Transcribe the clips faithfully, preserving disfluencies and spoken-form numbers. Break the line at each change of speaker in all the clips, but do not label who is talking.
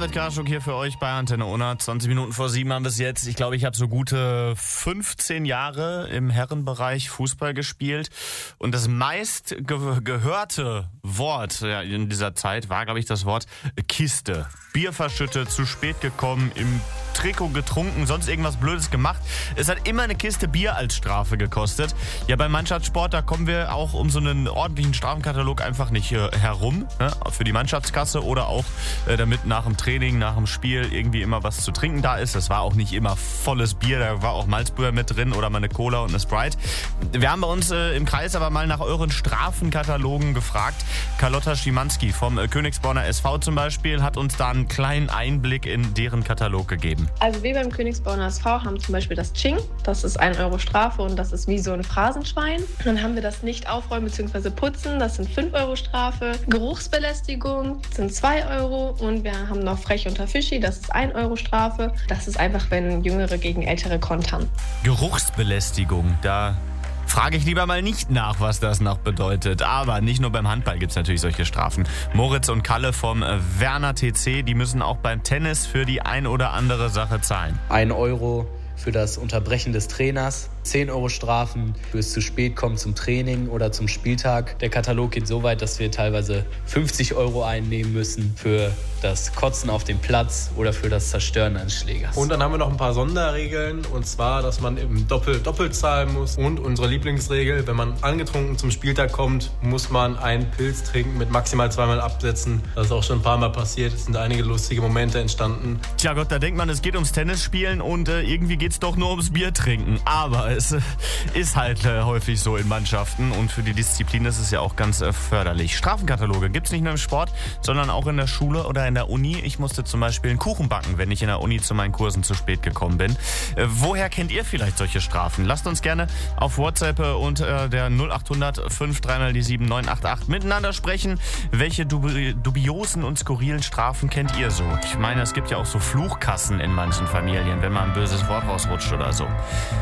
David Karschuk hier für euch bei Antenne Unna. zwanzig Minuten vor sieben haben wir es jetzt. Ich glaube, ich habe so gute fünfzehn Jahre im Herrenbereich Fußball gespielt. Und das meist ge- gehörte Wort ja, in dieser Zeit war, glaube ich, das Wort Kiste. Bier verschüttet, zu spät gekommen, im Trikot getrunken, sonst irgendwas Blödes gemacht. Es hat immer eine Kiste Bier als Strafe gekostet. Ja, beim Mannschaftssport, da kommen wir auch um so einen ordentlichen Strafenkatalog einfach nicht äh, herum. Ne? Für die Mannschaftskasse oder auch äh, damit nach dem Training, nach dem Spiel irgendwie immer was zu trinken da ist. Das war auch nicht immer volles Bier, da war auch Malzbier mit drin oder mal eine Cola und eine Sprite. Wir haben bei uns äh, im Kreis aber mal nach euren Strafenkatalogen gefragt. Carlotta Schimanski vom äh, Königsborner S V zum Beispiel hat uns da einen kleinen Einblick in deren Katalog gegeben.
Also wir beim Königsborner S V haben zum Beispiel das Ching, das ist ein Euro Strafe und das ist wie so ein Phrasenschwein. Dann haben wir das nicht aufräumen bzw. putzen, das sind fünf Euro Strafe. Geruchsbelästigung sind zwei Euro und wir haben noch frech unter Fischi, das ist ein Euro Strafe. Das ist einfach, wenn Jüngere gegen Ältere kontern.
Geruchsbelästigung, da frage ich lieber mal nicht nach, was das noch bedeutet. Aber nicht nur beim Handball gibt es natürlich solche Strafen. Moritz und Kalle vom Werner T C, die müssen auch beim Tennis für die ein oder andere Sache zahlen.
Ein Euro für das Unterbrechen des Trainers, zehn Euro Strafen fürs zu spät kommen zum Training oder zum Spieltag. Der Katalog geht so weit, dass wir teilweise fünfzig Euro einnehmen müssen für das Kotzen auf dem Platz oder für das Zerstören eines Schlägers.
Und dann haben wir noch ein paar Sonderregeln, und zwar, dass man eben doppelt, doppelt zahlen muss. Und unsere Lieblingsregel, wenn man angetrunken zum Spieltag kommt, muss man einen Pilz trinken mit maximal zweimal absetzen. Das ist auch schon ein paar Mal passiert. Es sind einige lustige Momente entstanden.
Tja Gott, da denkt man, es geht ums Tennisspielen und äh, irgendwie geht es doch nur ums Bier trinken. Aber es äh, ist halt äh, häufig so in Mannschaften und für die Disziplin ist es ja auch ganz äh, förderlich. Strafenkataloge gibt es nicht nur im Sport, sondern auch in der Schule oder in der Uni. Ich musste zum Beispiel einen Kuchen backen, wenn ich in der Uni zu meinen Kursen zu spät gekommen bin. Äh, woher kennt ihr vielleicht solche Strafen? Lasst uns gerne auf WhatsApp und äh, der null acht hundert fünf drei mal die sieben neun acht acht miteinander sprechen. Welche dubi- dubiosen und skurrilen Strafen kennt ihr so? Ich meine, es gibt ja auch so Fluchkassen in manchen Familien, wenn mal ein böses Wort rausrutscht oder so.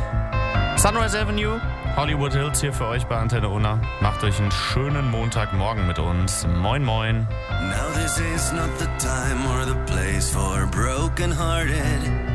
Sunrise Avenue, Hollywood Hills hier für euch bei Antenne Unna. Macht euch einen schönen Montagmorgen mit uns. Moin, moin.
Now this is not the time or the place for broken-hearted